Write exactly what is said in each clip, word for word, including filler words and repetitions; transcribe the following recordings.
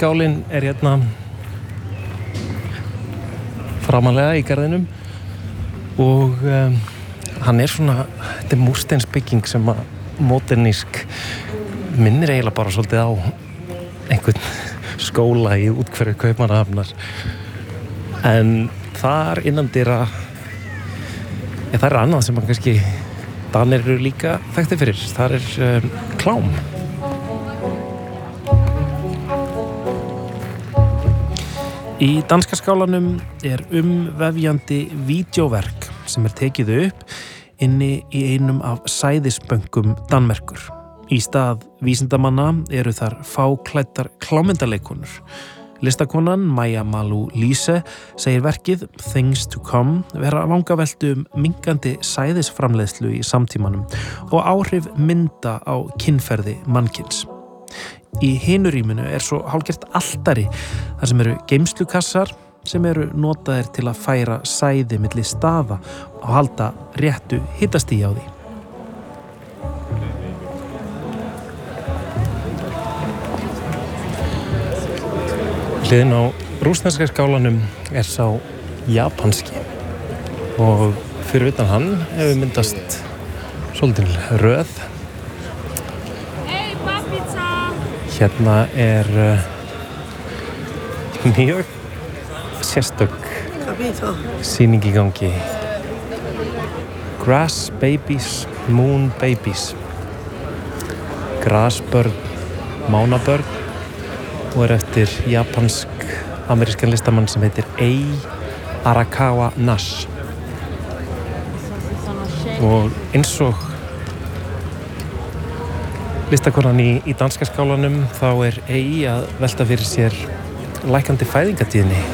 skálinn er hérna framalega í garðinum og um, hann er svona, þetta er múrsteinsbygging sem að modernísk minnir eiginlega bara svolítið á einhvern skóla í útkverfi Kaupmannahafnar en þar innandyra ja, það er annað sem að kannski Danir eru líka þekktir fyrir, þar er um, klám. Í danska skálanum er umvefjandi vídeóverk sem er tekið upp inni í einum af sæðisbönkum Danmerkur. Í stað vísindamanna eru þar fáklæddar klámyndalekonur. Listakonan Maja Malou Lise segir verkið Things to Come vera vangaveltu um minkandi sæðisframleiðslu í samtímanum og áhrif mynda á kynferði mannkyns. Í hinu rýminu er svo hálfgert altari þar sem eru geymslukassar sem eru notaðir til að færa sæði milli staða og halda réttu hitastigi á því. Hliðin á rússneska skálanum er sá japanski og fyrir utan hann hefur myndast svolítil röð. Hérna er uh, mjög sérstök sýning í gangi. Grass Babies, Moon Babies. Grasbörn, mánabörn og er eftir japansk-amerískan listamann sem heitir Ei Arakawa Nash. Og eins og listakonan í, í danska skálanum þá er Ei að velta fyrir sér lækandi fæðingatíðni.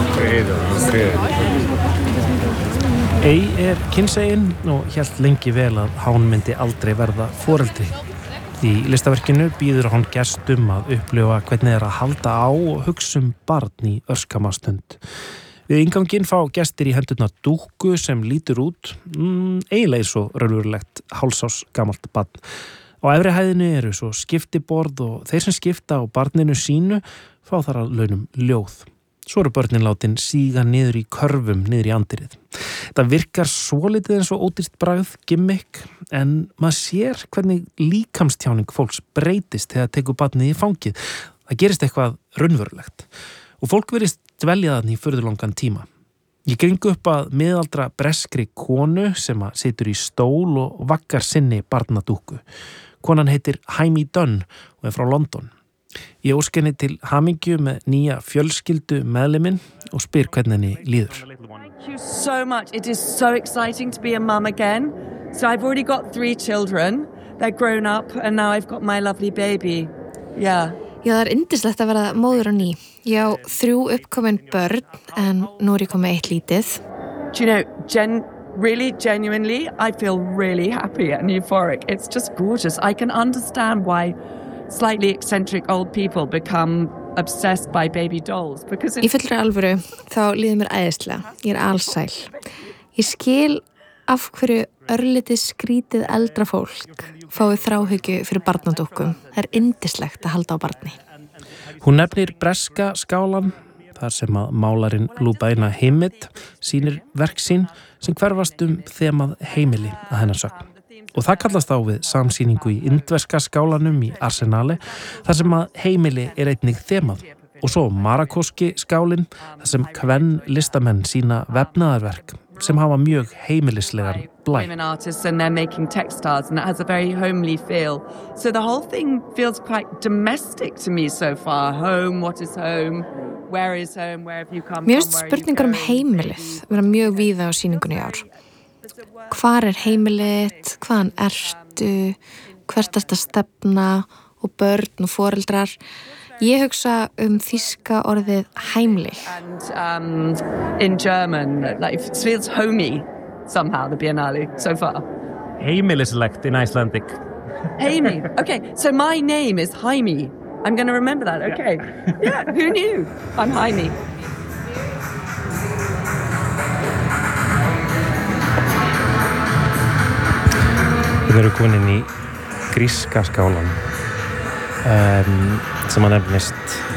Ei er kynsegin og hélt lengi vel að hán myndi aldrei verða foreldri. Í listaverkinu býður hann gestum að upplifa hvernig er að halda á og hugsa um barn í örskamastund. Við innganginn fá gestir í hendurnar dúkku sem lítur út mm, eiginlega svo raunverulegt hálsás gamalt barn. Á efri hæðinni eru svo skiptiborð og þeir sem skipta á barninu sínu fá þar að launum ljóð. Svo eru börnin látin síga niður í körfum, niður í andirið. Þetta virkar svolítið eins og ódýrt bragð, gimmick, en maður sér hvernig líkamstjáning fólks breytist þegar tekur barnið í fangið. Það gerist eitthvað raunverulegt. Og fólk virðist dvelja þarna í furðulangan tíma. Ég geng upp að miðaldra breskri konu sem að situr í stól og vaggar sinni barnadúkku. Konan heitir Haimi Dunn og er frá London. Ég óska henni til hamingju með nýja fjölskyldu meðliminn og spyr hvernig henni líður. Thank you so much. It is so exciting to be a mum again. So I've already got three children. They're grown up and now I've got my lovely baby. Yeah. Já, það er yndislegt að vera móður á ný. Ég á þrjú uppkomin börn en nú er ég komið eitt lítið. Do you know, Jen, really, genuinely, I feel really happy and euphoric. It's just gorgeous. I can understand why slightly eccentric old people become obsessed by baby dolls because Í fullri alvöru þá líður mér æðislega. Ég er alsæl. Ég skil af hverju örlítið skrítið eldra fólk fái þráhyggju fyrir barnadúkkum. Það er yndislegt að halda á barni. Hún nefnir breska skálan þar sem að málarinn Lubaina Himid sýnir verk sín sem hverfast um þemað heimili að hennar sögn. Og það kallast á við samsýningu í indverska skálanum í Arsenali þar sem að heimili er einnig þemað. Og svo marakóski skálinn þar sem kvenn listamenn sína vefnaðarverk sem hafa mjög heimilislegan blæ. Women artists and they're making textiles and it has a very homely feel. So the whole thing feels quite domestic to me so far. Home, what is home? Where is home? Where have you come from? Mér finnst spurningar um heimilið vera mjög víða á sýningunni í ár. Hvar er heimilið? Hvaðan ertu? Hvert ertu að stefna? Og börn og foreldrar. Ég hugsa um þýska orðið heimlich. And um, in German, like, it feels homey somehow, the Biennale so far. Heimilislegt in Icelandic. Heimi. Okay, so my name is Haimi. I'm going to remember that, okay. Yeah, who knew? I'm Haimi. Við erum komin í gríska skálan um, sem að nefnist